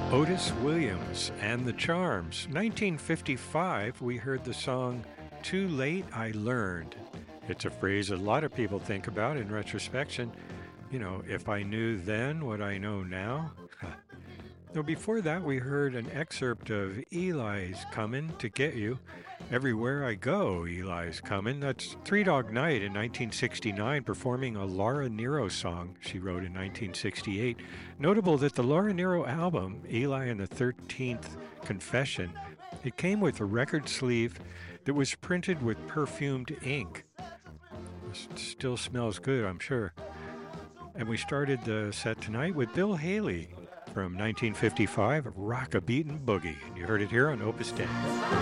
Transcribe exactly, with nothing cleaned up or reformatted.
Otis Williams and the Charms. nineteen fifty-five, we heard the song Too Late I Learned. It's a phrase a lot of people think about in retrospection. You know, if I knew then what I know now. Though before that, we heard an excerpt of Eli's Comin' to Get You. Everywhere I Go, Eli's Comin'. That's Three Dog Night in nineteen sixty-nine, performing a Laura Nyro song she wrote in nineteen sixty-eight. Notable that the Laura Nyro album, Eli and the thirteenth Confession, it came with a record sleeve that was printed with perfumed ink. It still smells good, I'm sure. And we started the set tonight with Bill Haley from nineteen fifty-five, Rock-A-Beatin' Boogie. You heard it here on Opus ten.